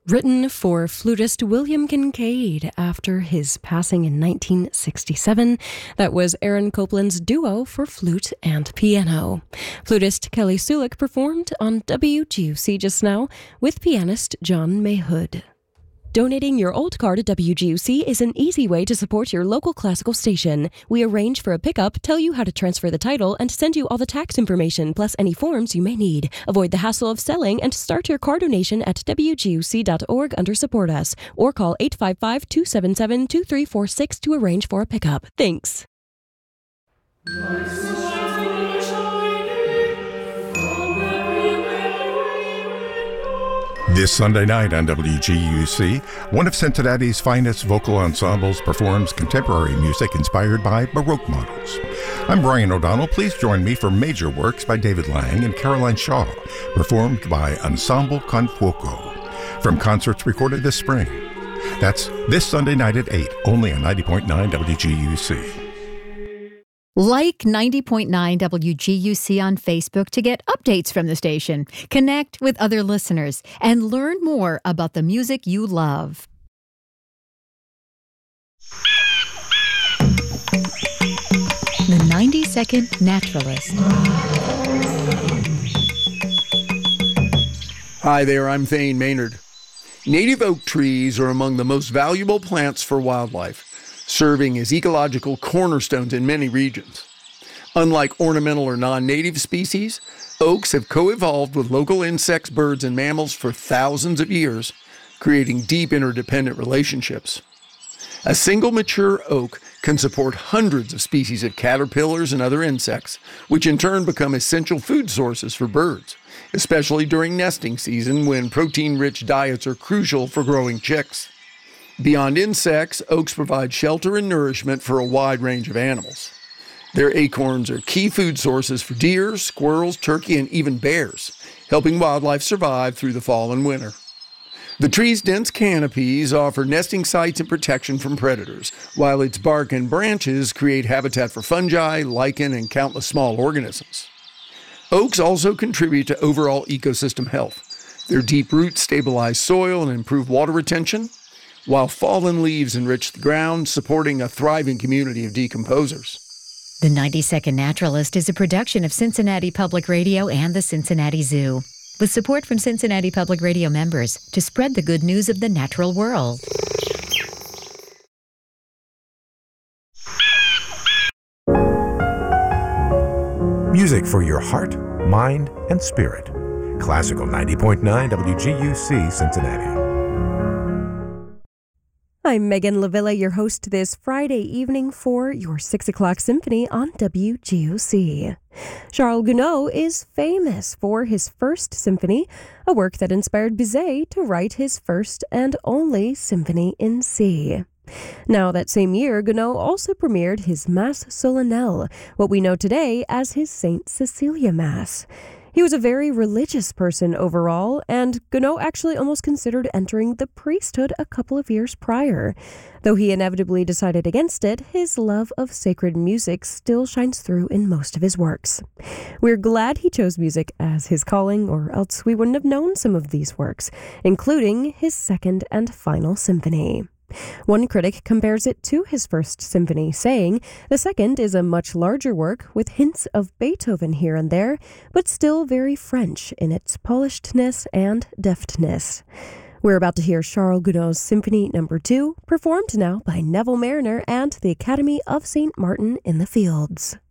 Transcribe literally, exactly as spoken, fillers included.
Written for flutist William Kincaid after his passing in nineteen sixty-seven. That was Aaron Copland's duo for flute and piano. Flutist Kelly Sulik performed on W G U C just now with pianist John Mayhood. Donating your old car to W G U C is an easy way to support your local classical station. We arrange for a pickup, tell you how to transfer the title, and send you all the tax information, plus any forms you may need. Avoid the hassle of selling and start your car donation at W G U C dot org under Support Us, or call eight five five, two seven seven, two three four six to arrange for a pickup. Thanks. This Sunday night on W G U C, one of Cincinnati's finest vocal ensembles performs contemporary music inspired by Baroque models. I'm Brian O'Donnell. Please join me for major works by David Lang and Caroline Shaw, performed by Ensemble Con Fuoco, from concerts recorded this spring. That's this Sunday night at eight, only on ninety point nine W G U C. Like ninety point nine W G U C on Facebook to get updates from the station, connect with other listeners, and learn more about the music you love. The ninety-second Naturalist. Hi there, I'm Thane Maynard. Native oak trees are among the most valuable plants for wildlife, serving as ecological cornerstones in many regions. Unlike ornamental or non-native species, oaks have co-evolved with local insects, birds, and mammals for thousands of years, creating deep interdependent relationships. A single mature oak can support hundreds of species of caterpillars and other insects, which in turn become essential food sources for birds, especially during nesting season when protein-rich diets are crucial for growing chicks. Beyond insects, oaks provide shelter and nourishment for a wide range of animals. Their acorns are key food sources for deer, squirrels, turkey, and even bears, helping wildlife survive through the fall and winter. The tree's dense canopies offer nesting sites and protection from predators, while its bark and branches create habitat for fungi, lichen, and countless small organisms. Oaks also contribute to overall ecosystem health. Their deep roots stabilize soil and improve water retention, while fallen leaves enrich the ground, supporting a thriving community of decomposers. The ninety-second Naturalist is a production of Cincinnati Public Radio and the Cincinnati Zoo, with support from Cincinnati Public Radio members to spread the good news of the natural world. Music for your heart, mind, and spirit. Classical ninety point nine W G U C Cincinnati. I'm Megan Lavilla, your host this Friday evening for your six o'clock Symphony on W G U C. Charles Gounod is famous for his first symphony, a work that inspired Bizet to write his first and only symphony in C. Now, that same year, Gounod also premiered his Mass Solennelle, what we know today as his Saint Cecilia Mass. He was a very religious person overall, and Gounod actually almost considered entering the priesthood a couple of years prior. Though he inevitably decided against it, his love of sacred music still shines through in most of his works. We're glad he chose music as his calling, or else we wouldn't have known some of these works, including his second and final symphony. One critic compares it to his first symphony, saying, "The second is a much larger work with hints of Beethoven here and there, but still very French in its polishedness and deftness." We're about to hear Charles Gounod's Symphony Number two, performed now by Neville Marriner and the Academy of Saint Martin in the Fields.